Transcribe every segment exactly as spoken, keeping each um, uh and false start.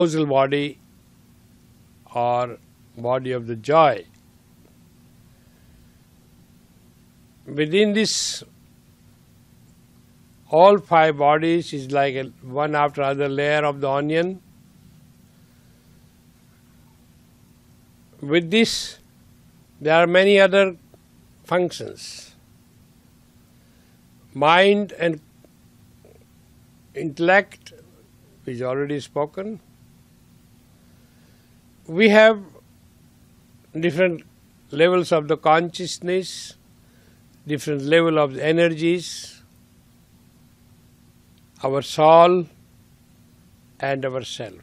arousal body or body of the joy. Within this, all five bodies is like a one after other layer of the onion. With this, there are many other functions. Mind and intellect is already spoken. We have different levels of the consciousness, different level of the energies, our soul and our self.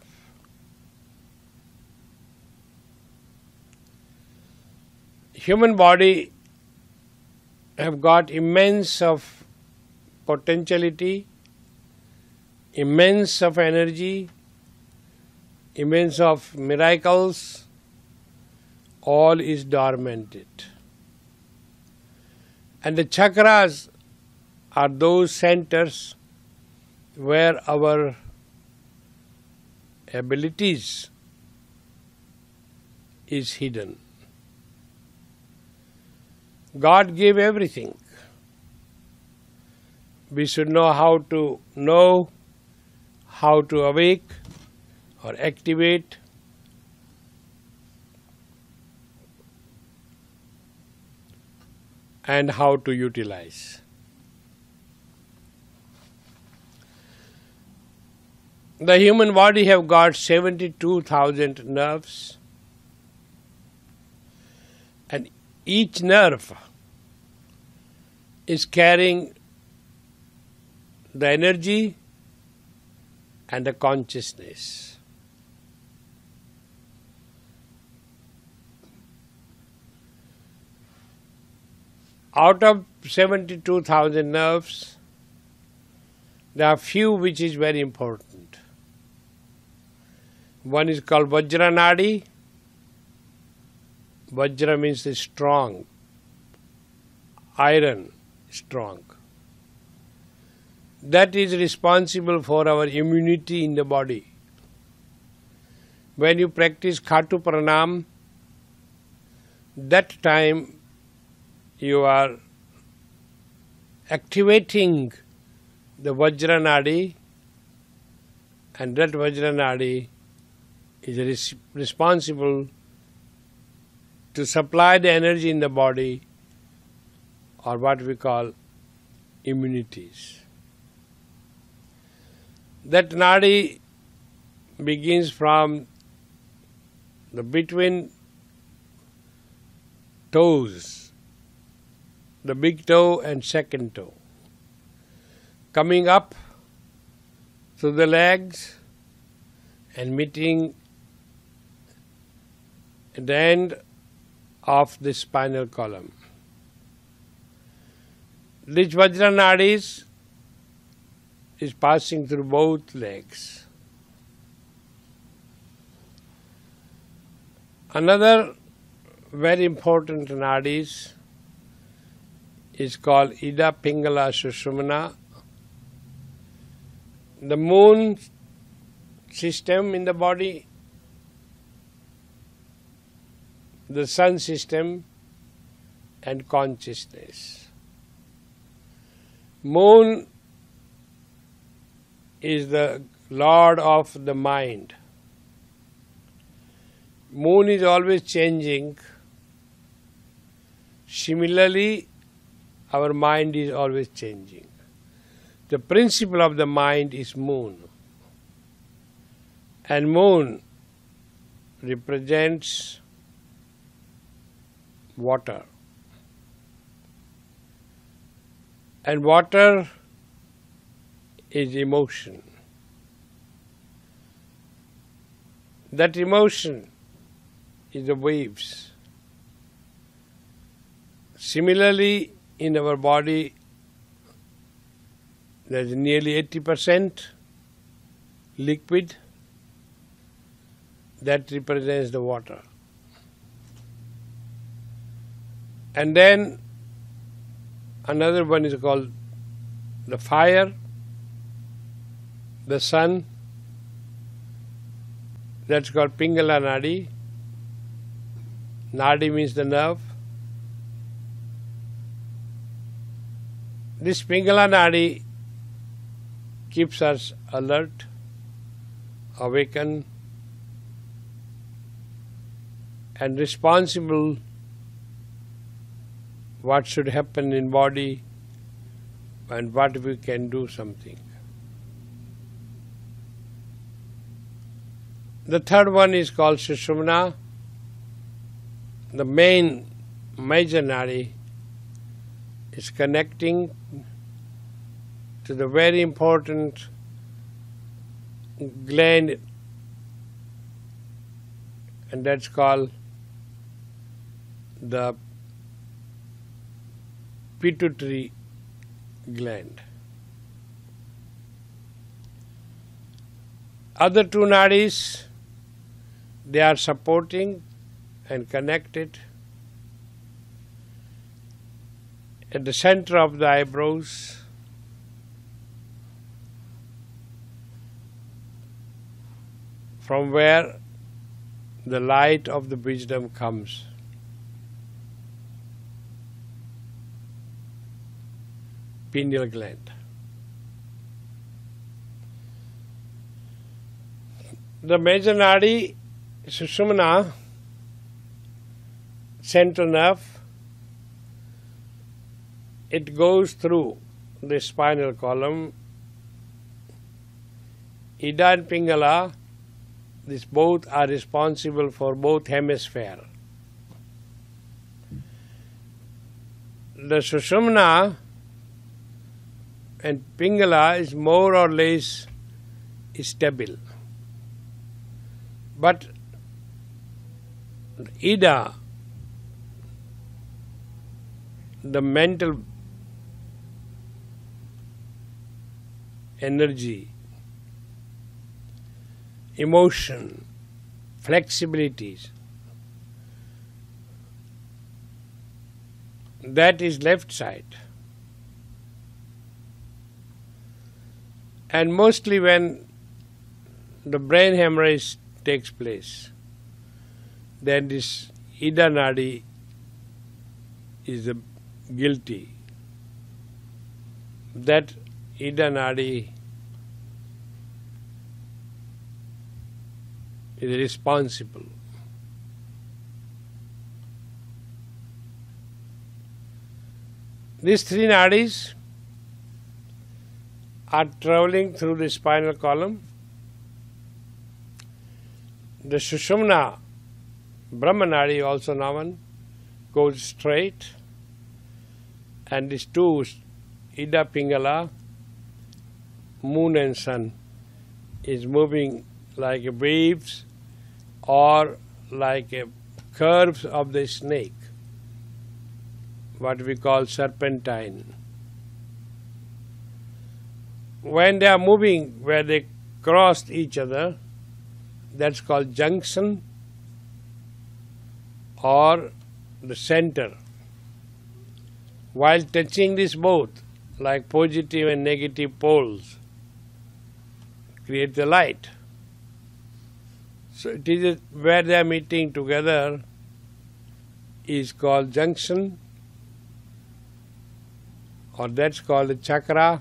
Human body have got immense of potentiality, immense of energy, immense of miracles, all is dormanted. And the chakras are those centers where our abilities is hidden. God gave everything. We should know how to know, how to awake or activate. And how to utilize. The human body have got seventy-two thousand nerves, and each nerve is carrying the energy and the consciousness. Out of seventy-two thousand nerves, there are few which is very important. One is called Vajra Nadi. Vajra means strong, iron, strong. That is responsible for our immunity in the body. When you practice Khatu Pranam, that time you are activating the Vajra Nadi, and that Vajra Nadi is res responsible to supply the energy in the body, or what we call immunities. That Nadi begins from the between toes, the big toe and second toe, coming up through the legs and meeting at the end of the spinal column. This Vajra Nadis is passing through both legs. Another very important Nadis is called Ida Pingala Sushumna. The moon system in the body, the sun system, and consciousness. Moon is the lord of the mind. Moon is always changing. Similarly, our mind is always changing. The principle of the mind is moon. And moon represents water. And water is emotion. That emotion is the waves. Similarly, in our body, there is nearly eighty percent liquid that represents the water. And then another one is called the fire, the sun, That's called Pingala Nadi. Nadi means the nerve. This Pingala Nadi keeps us alert, awakened, and responsible what should happen in body and what we can do something. The third one is called Sushumna, the main major nadi. Is connecting to the very important gland, and that's called the pituitary gland. Other two nadis, they are supporting and connected at the center of the eyebrows, from where the light of the wisdom comes. Pineal gland. The major nadi, Sushumna, central nerve, it goes through the spinal column. Ida and Pingala, these both are responsible for both hemispheres. The Sushumna and Pingala is more or less stable. But Ida, the mental energy, emotion, flexibilities, that is left side. And mostly when the brain hemorrhage takes place, then this Ida Nadi is the guilty. That Ida Nadi is responsible. These three nadis are traveling through the spinal column. The Sushumna, Brahma Nadi, also known, goes straight, and these two, Ida Pingala, moon and sun, is moving like waves or like a curves of the snake, what we call serpentine. When they are moving where they crossed each other, that's called junction or the center. While touching this both, like positive and negative poles, create the light. So it is a, where they are meeting together is called junction, or that's called a chakra.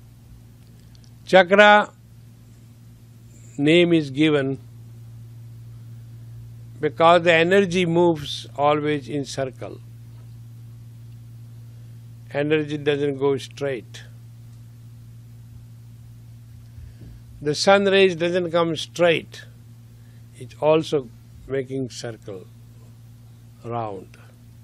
Chakra name is given because the energy moves always in circle. Energy doesn't go straight. The sun rays doesn't come straight. It's also making circle round.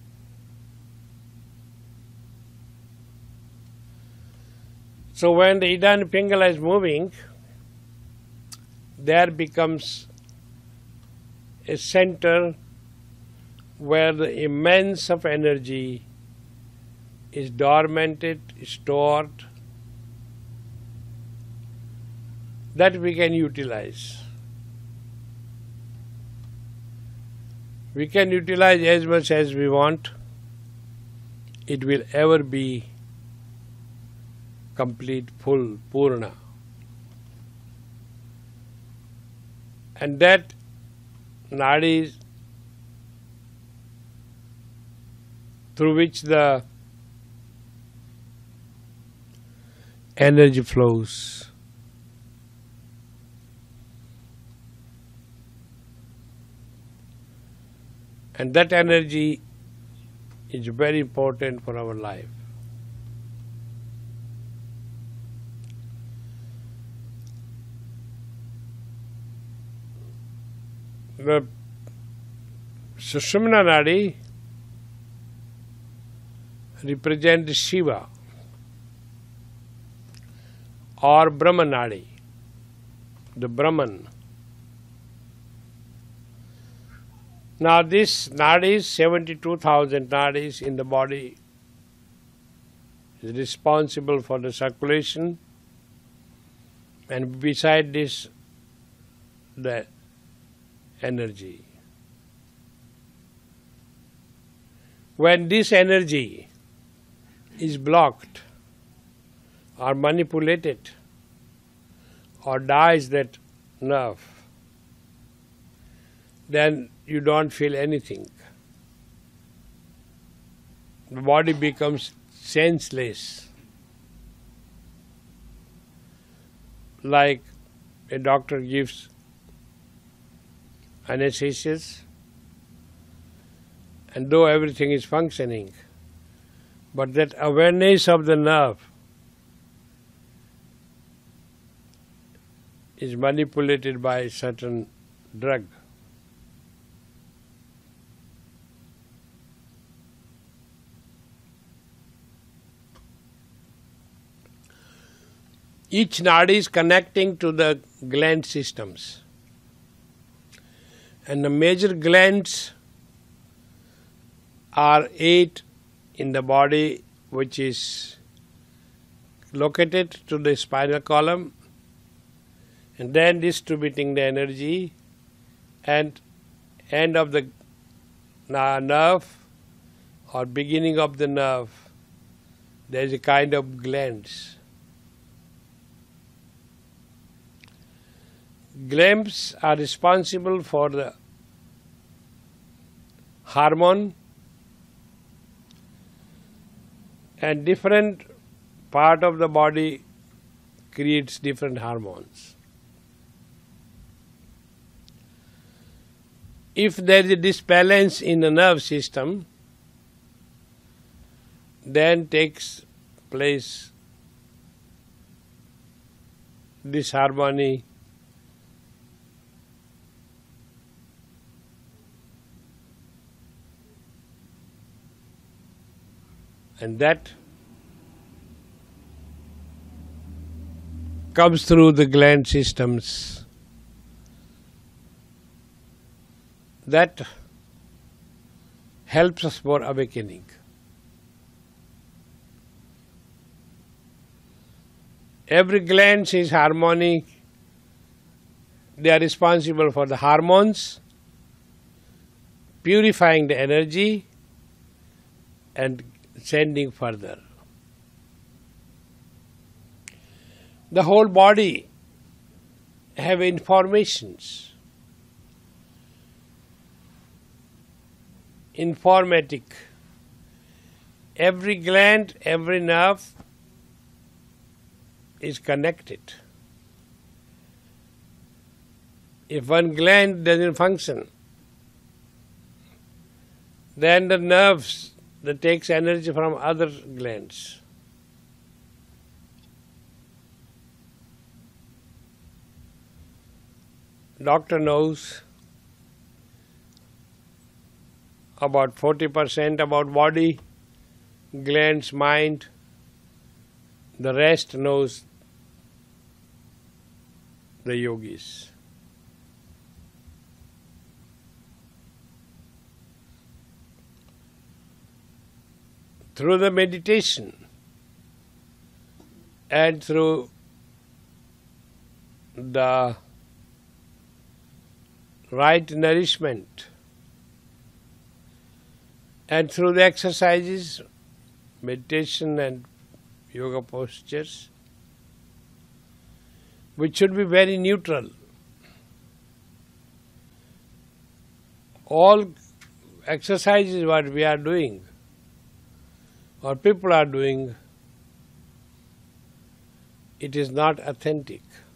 So when the Ida and Pingala is moving, there becomes a center where the immense of energy is dormanted, stored, that we can utilize. We can utilize as much as we want. It will ever be complete, full, purna. And that nadis through which the energy flows. And that energy is very important for our life. The Sushumna Nadi represents Shiva or Brahma Nadi, the Brahman. Now this nadis, seventy-two thousand nadis in the body, is responsible for the circulation, and beside this, the energy. When this energy is blocked or manipulated or dies that nerve, then you don't feel anything. The body becomes senseless. Like a doctor gives anesthesia, and though everything is functioning, but that awareness of the nerve is manipulated by certain drug. Each nadi is connecting to the gland systems. And the major glands are eight in the body, which is located to the spinal column, and then distributing the energy, and end of the nerve or beginning of the nerve, there is a kind of glands. Glands are responsible for the hormone, and different part of the body creates different hormones. If there is a disbalance in the nerve system, then takes place disharmony, and that comes through the gland systems. That helps us for awakening. Every gland is harmonic. They are responsible for the hormones, purifying the energy and sending further. The whole body have informations, informatic. Every gland, every nerve is connected. If one gland doesn't function, then the nerves that takes energy from other glands. Doctor knows about forty percent about body, glands, mind. The rest knows the yogis. Through the meditation and through the right nourishment and through the exercises, meditation and yoga postures, which should be very neutral. all exercises what we are doing or people are doing, it is not authentic.